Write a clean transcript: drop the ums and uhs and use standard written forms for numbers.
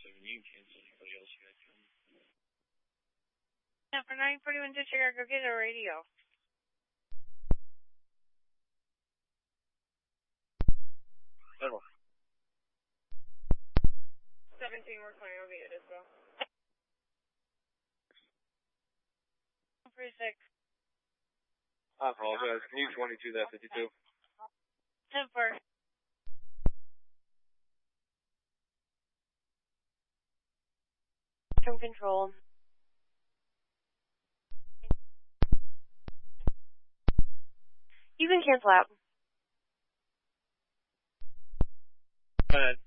you can cancel anybody else you got coming. Yeah, for 941 disregard, go get a radio. Federal. 17, we're calling over it as well. 36. I apologize. Can you 22 that 52? 10-4. From control. You can cancel out. Go ahead.